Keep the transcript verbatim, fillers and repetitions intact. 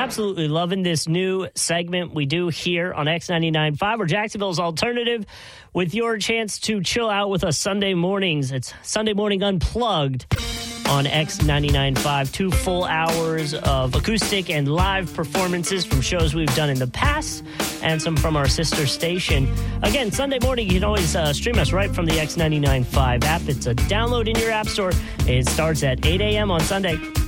absolutely loving this new segment we do here on X ninety-nine point five, or Jacksonville's alternative, with your chance to chill out with us Sunday mornings. It's Sunday Morning Unplugged on X ninety-nine point five. Two full hours of acoustic and live performances from shows we've done in the past and some from our sister station. Again, Sunday morning, you can always uh, stream us right from the X ninety-nine point five app. It's a download in your app store. It starts at eight a.m. on Sunday.